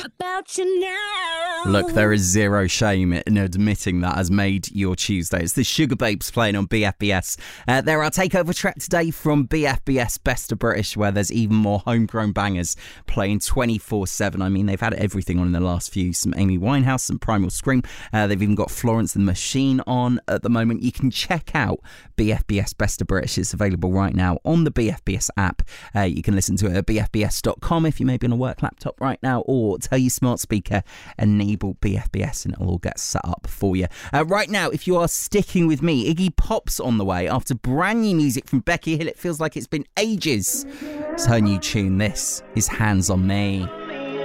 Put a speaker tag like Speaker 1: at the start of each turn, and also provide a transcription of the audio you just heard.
Speaker 1: about you now.
Speaker 2: Look, there is zero shame in admitting that has made your Tuesday. It's the Sugar Babes playing on BFBS. They're our takeover track today from BFBS Best of British, where there's even more homegrown bangers playing 24/7. I mean, they've had everything on in the last few. Some Amy Winehouse, some Primal Scream. They've even got Florence and the Machine on at the moment. You can check out BFBS Best of British. It's available right now on the BFBS app. You can listen to it at bfbs.com if you may be on a work laptop right now, or tell your smart speaker enable BFBS and it'll all get set up for you. Right now, if you are sticking with me, Iggy Pop's on the way after brand new music from Becky Hill. It feels like it's been ages. It's her new tune. This is Hands on Me.